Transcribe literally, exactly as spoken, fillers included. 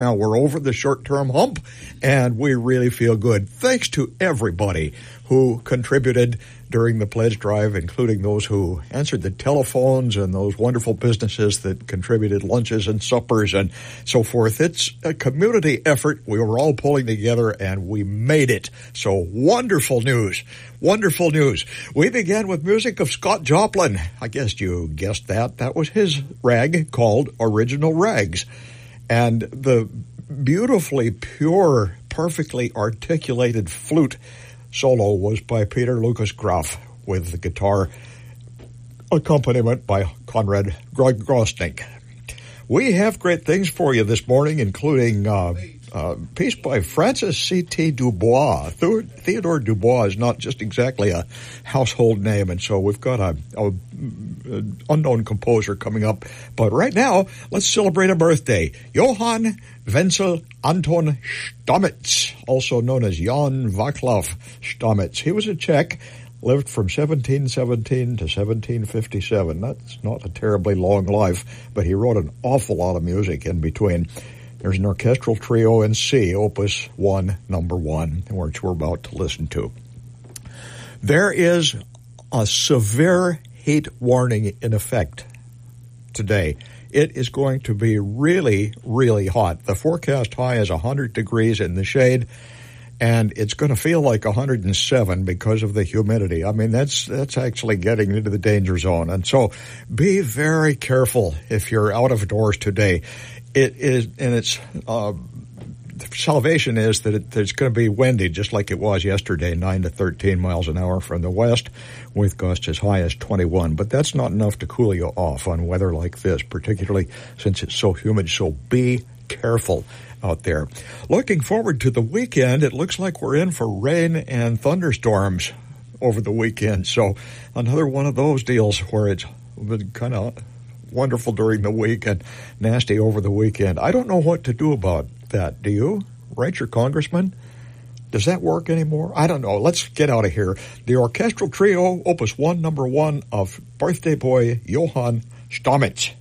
Now, we're over the short-term hump, and we really feel good. Thanks to everybody who contributed during the pledge drive, including those who answered the telephones and those wonderful businesses that contributed lunches and suppers and so forth. It's a community effort. We were all pulling together, and we made it. So wonderful news. Wonderful news. We began with music of Scott Joplin. I guess you guessed that. That was his rag called Original Rags. And the beautifully pure, perfectly articulated flute solo was by Peter Lucas Graf, with the guitar accompaniment by Conrad Grosnick. We have great things for you this morning, including uh, a piece by Francis C T Dubois. Theodore Dubois is not just exactly a household name, and so we've got a, a, a unknown composer coming up. But right now, let's celebrate a birthday. Johann Wenzel Anton Stamitz, also known as Jan Václav Stamitz. He was a Czech, lived from seventeen seventeen to seventeen fifty-seven. That's not a terribly long life, but he wrote an awful lot of music in between. There's an orchestral trio in C, Opus one, number one, which we're about to listen to. There is a severe heat warning in effect today. It is going to be really, really hot. The forecast high is one hundred degrees in the shade, and it's going to feel like one hundred seven because of the humidity. I mean, that's that's actually getting into the danger zone. And so be very careful if you're out of doors today. It is, and it's, uh, salvation is that it, it's going to be windy just like it was yesterday, nine to thirteen miles an hour from the west, with gusts as high as twenty-one. But that's not enough to cool you off on weather like this, particularly since it's so humid. So be careful out there. Looking forward to the weekend, it looks like we're in for rain and thunderstorms over the weekend. So another one of those deals where it's been kind of wonderful during the week and nasty over the weekend. I don't know what to do about that. Do you? Write your congressman? Does that work anymore? I don't know. Let's get out of here. The orchestral trio, Opus one, number one, of birthday boy Johann Stamitz.